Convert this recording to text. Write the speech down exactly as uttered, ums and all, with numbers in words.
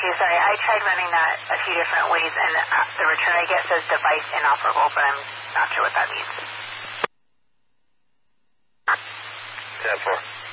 too. Sorry, I tried running that a few different ways, and uh, the return I get says device inoperable, but I'm not sure what that means. ten four.